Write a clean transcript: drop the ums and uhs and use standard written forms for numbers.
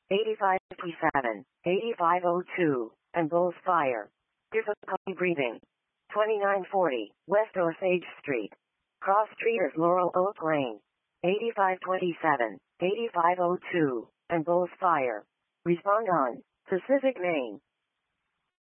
8557, 8502, and Bulls Fire. Difficulty breathing. 2940, West Osage Street. Cross Streeters Laurel Oak Lane. 8527, 8502, and Bulls Fire. Respond on Pacific Maine.